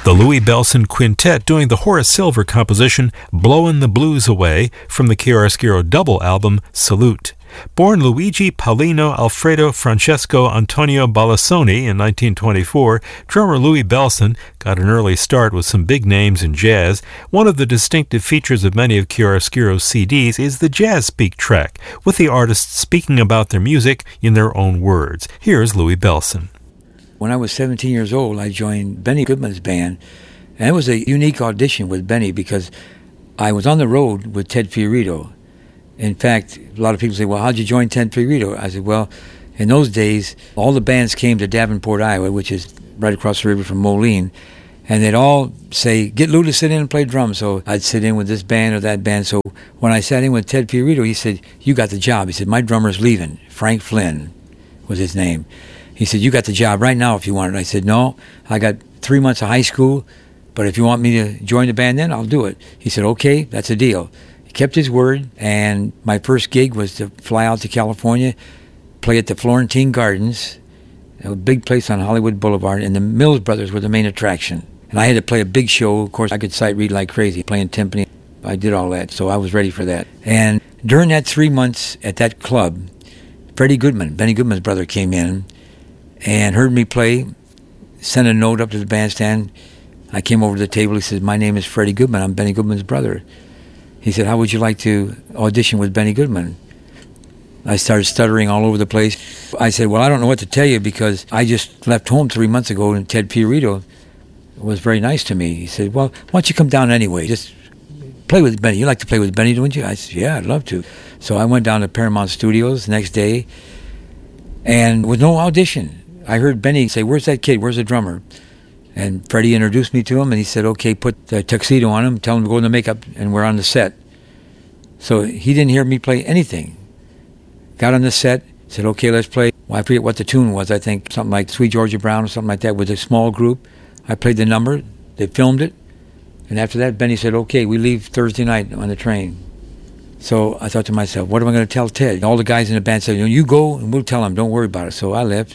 The Louie Bellson Quintet doing the Horace Silver composition Blowin' the Blues Away from the Chiaroscuro double album Salute. Born Luigi Paulino Alfredo Francesco Antonio Balassoni in 1924, drummer Louie Bellson got an early start with some big names in jazz. One of the distinctive features of many of Chiaroscuro's CDs is the Jazz Speak track, with the artists speaking about their music in their own words. Here's Louie Bellson. When I was 17 years old, I joined Benny Goodman's band, and it was a unique audition with Benny because I was on the road with Ted Fiorito. In fact, a lot of people say, well, how'd you join Ted Fiorito? I said, well, in those days, all the bands came to Davenport, Iowa, which is right across the river from Moline, and they'd all say, get Lou to sit in and play drums. So I'd sit in with this band or that band. So when I sat in with Ted Fiorito, he said, you got the job. He said, my drummer's leaving. Frank Flynn was his name. He said, you got the job right now if you want it. I said, no, I got 3 months of high school, but if you want me to join the band then, I'll do it. He said, okay, that's a deal. Kept his word, and my first gig was to fly out to California, play at the Florentine Gardens, a big place on Hollywood Boulevard, and the Mills Brothers were the main attraction. And I had to play a big show. Of course, I could sight read like crazy, playing timpani. I did all that, so I was ready for that. And during that 3 months at that club, Freddie Goodman, Benny Goodman's brother, came in and heard me play, sent a note up to the bandstand. I came over to the table. He said, my name is Freddie Goodman. I'm Benny Goodman's brother. He said, how would you like to audition with Benny Goodman? I started stuttering all over the place. I said, well, I don't know what to tell you because I just left home 3 months ago, and Ted Fiorito was very nice to me. He said, well, why don't you come down anyway? Just play with Benny. You like to play with Benny, don't you? I said, yeah, I'd love to. So I went down to Paramount Studios the next day, and with no audition, I heard Benny say, where's that kid? Where's the drummer? And Freddie introduced me to him, and he said, okay, put the tuxedo on him, tell him to go in the makeup, and we're on the set. So he didn't hear me play anything. Got on the set, said, okay, let's play. Well, I forget what the tune was. I think something like Sweet Georgia Brown or something like that with a small group. I played the number. They filmed it. And after that, Benny said, okay, we leave Thursday night on the train. So I thought to myself, what am I going to tell Ted? All the guys in the band said, you go and we'll tell him. Don't worry about it. So I left.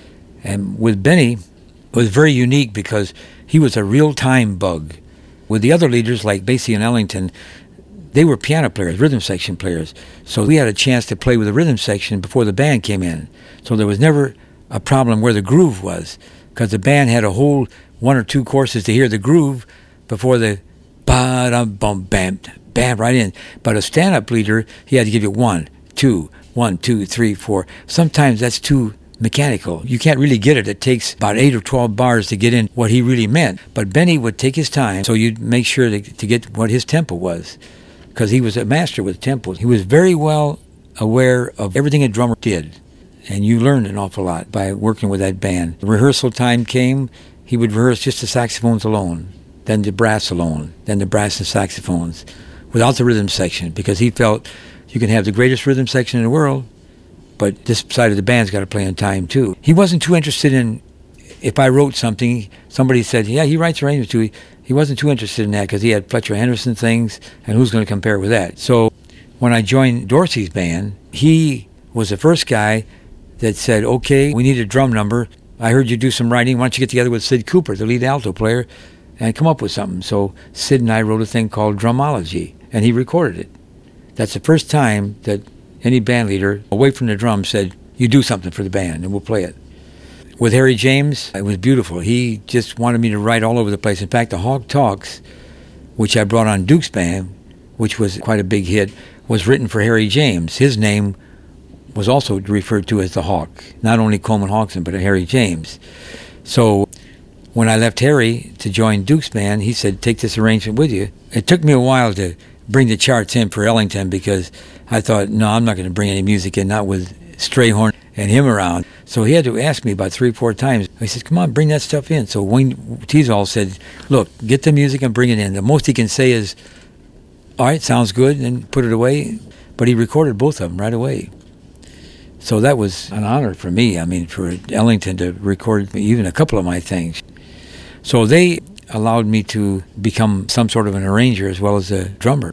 And with Benny, it was very unique because he was a real-time bug. With the other leaders like Basie and Ellington, they were piano players, rhythm section players. So we had a chance to play with the rhythm section before the band came in. So there was never a problem where the groove was because the band had a whole 1 or 2 courses to hear the groove before the ba-dum-bum-bam, bam, right in. But a stand-up leader, he had to give you 1, 2, 1, 2, 3, 4. Sometimes that's too mechanical. You can't really get it. It takes about 8 or 12 bars to get in what he really meant. But Benny would take his time, so you'd make sure to get what his tempo was, because he was a master with tempo. He was very well aware of everything a drummer did, and you learned an awful lot by working with that band. The rehearsal time came, he would rehearse just the saxophones alone, then the brass alone, then the brass and saxophones, without the rhythm section, because he felt you can have the greatest rhythm section in the world, but this side of the band's got to play on time, too. He wasn't too interested in, if I wrote something, somebody said, yeah, he writes arrangements, too. He wasn't too interested in that because he had Fletcher Henderson things, and who's going to compare with that? So when I joined Dorsey's band, he was the first guy that said, okay, we need a drum number. I heard you do some writing. Why don't you get together with Sid Cooper, the lead alto player, and come up with something? So Sid and I wrote a thing called Drumology, and he recorded it. That's the first time that any band leader, away from the drums, said, you do something for the band, and we'll play it. With Harry James, it was beautiful. He just wanted me to write all over the place. In fact, the Hawk Talks, which I brought on Duke's band, which was quite a big hit, was written for Harry James. His name was also referred to as the Hawk, not only Coleman Hawkson, but Harry James. So when I left Harry to join Duke's band, he said, take this arrangement with you. It took me a while to bring the charts in for Ellington because I thought, no, I'm not going to bring any music in, not with Strayhorn and him around. So he had to ask me about 3 or 4 times. He said, come on, bring that stuff in. So Wayne Teasdall said, look, get the music and bring it in. The most he can say is, all right, sounds good, and put it away. But he recorded both of them right away. So that was an honor for me, for Ellington to record even a couple of my things. So they allowed me to become some sort of an arranger as well as a drummer.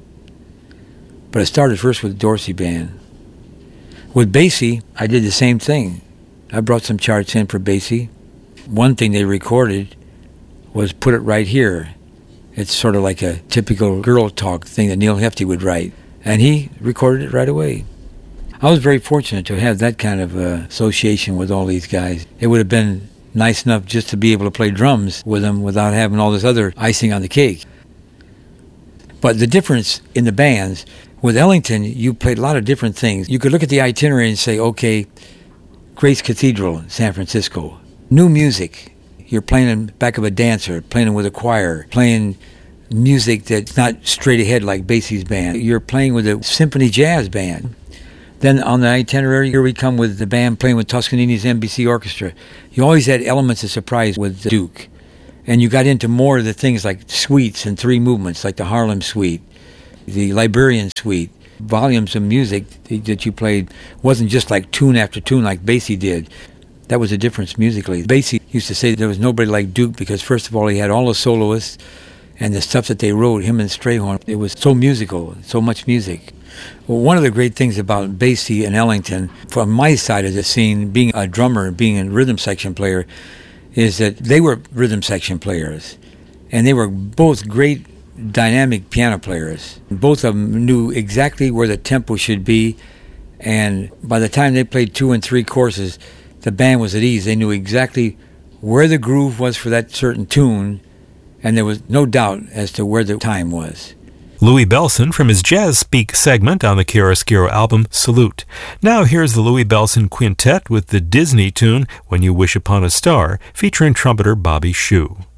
But it started first with the Dorsey band. With Basie, I did the same thing. I brought some charts in for Basie. One thing they recorded was Put It Right Here. It's sort of like a typical girl talk thing that Neil Hefti would write. And he recorded it right away. I was very fortunate to have that kind of association with all these guys. It would have been nice enough just to be able to play drums with them without having all this other icing on the cake. But the difference in the bands, with Ellington, you played a lot of different things. You could look at the itinerary and say, okay, Grace Cathedral, San Francisco. New music. You're playing in back of a dancer, playing with a choir, playing music that's not straight ahead like Basie's band. You're playing with a symphony jazz band. Then on the itinerary, here we come with the band playing with Toscanini's NBC Orchestra. You always had elements of surprise with Duke. And you got into more of the things like suites and three movements, like the Harlem Suite, the Liberian Suite. Volumes of music that you played wasn't just like tune after tune like Basie did. That was a difference musically. Basie used to say there was nobody like Duke because, first of all, he had all the soloists and the stuff that they wrote, him and Strayhorn. It was so musical, so much music. Well, one of the great things about Basie and Ellington, from my side of the scene, being a drummer, being a rhythm section player, is that they were rhythm section players. And they were both great dynamic piano players. Both of them knew exactly where the tempo should be, and by the time they played 2 and 3 courses, the band was at ease. They knew exactly where the groove was for that certain tune, and there was no doubt as to where the time was. Louie Bellson from his Jazz Speak segment on the Chiaroscuro album, Salute. Now here's the Louie Bellson Quintet with the Disney tune, When You Wish Upon a Star, featuring trumpeter Bobby Shew.